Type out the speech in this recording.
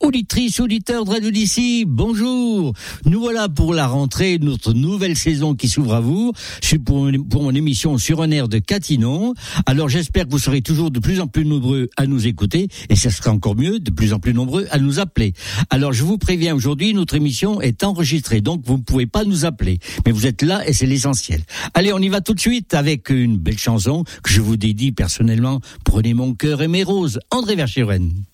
Auditrices, auditeurs de Radio d'ici, bonjour. Nous voilà pour la rentrée de notre nouvelle saison qui s'ouvre à vous. C'est pour mon émission Sur un air de Catinon. Alors j'espère que vous serez toujours de plus en plus nombreux à nous écouter et ça sera encore mieux, de plus en plus nombreux à nous appeler. Alors je vous préviens, aujourd'hui notre émission est enregistrée, donc vous ne pouvez pas nous appeler. Mais vous êtes là et c'est l'essentiel. Allez, on y va tout de suite avec une belle chanson que je vous dédie personnellement. Prenez mon cœur et mes roses, André Verschuren.